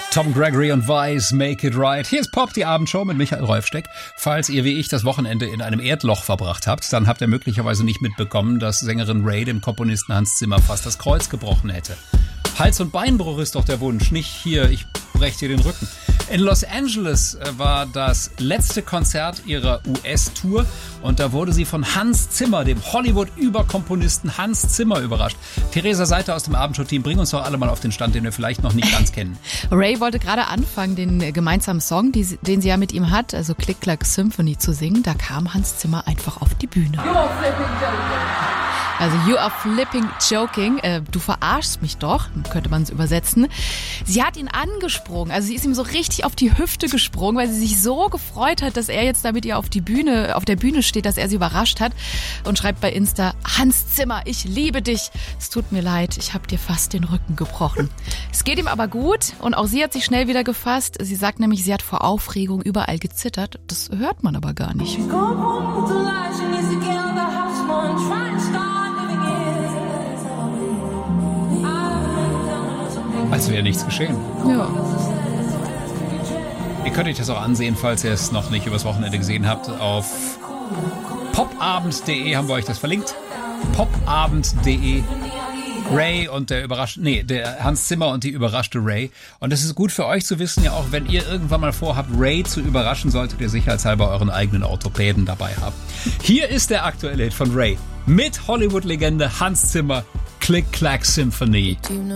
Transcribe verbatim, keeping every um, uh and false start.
Tom Gregory und Weiss, Make It Right. Hier ist Pop, die Abendshow mit Michael Rolfsteck. Falls ihr wie ich das Wochenende in einem Erdloch verbracht habt, dann habt ihr möglicherweise nicht mitbekommen, dass Sängerin Ray dem Komponisten Hans Zimmer fast das Kreuz gebrochen hätte. Hals- und Beinbruch ist doch der Wunsch, nicht hier, ich brech dir den Rücken. In Los Angeles war das letzte Konzert ihrer U S-Tour und da wurde sie von Hans Zimmer, dem Hollywood-Überkomponisten Hans Zimmer, überrascht. Theresa Seiter aus dem Abendshow-Team, bring uns doch alle mal auf den Stand, den wir vielleicht noch nicht ganz kennen. Ray wollte gerade anfangen, den gemeinsamen Song, die, den sie ja mit ihm hat, also Click Clack Symphony, zu singen. Da kam Hans Zimmer einfach auf die Bühne. Also you are flipping joking. Äh, du verarschst mich doch, könnte man es übersetzen. Sie hat ihn angesprungen, also sie ist ihm so richtig auf die Hüfte gesprungen, weil sie sich so gefreut hat, dass er jetzt da mit ihr auf die Bühne, auf der Bühne steht, dass er sie überrascht hat und schreibt bei Insta: Hans Zimmer, ich liebe dich. Es tut mir leid, ich habe dir fast den Rücken gebrochen. Es geht ihm aber gut und auch sie hat sich schnell wieder gefasst. Sie sagt nämlich, sie hat vor Aufregung überall gezittert. Das hört man aber gar nicht. Als wäre nichts geschehen. Ja. Ihr könnt euch das auch ansehen, falls ihr es noch nicht übers Wochenende gesehen habt. Auf popabend punkt de haben wir euch das verlinkt. popabend punkt de. Ray und der überraschte, nee, der Hans Zimmer und die überraschte Ray. Und das ist gut für euch zu wissen, ja auch wenn ihr irgendwann mal vorhabt, Ray zu überraschen, solltet ihr sicherheitshalber euren eigenen Orthopäden dabei haben. Hier ist der aktuelle Hit von Ray mit Hollywood-Legende Hans Zimmer, Click Clack Symphony.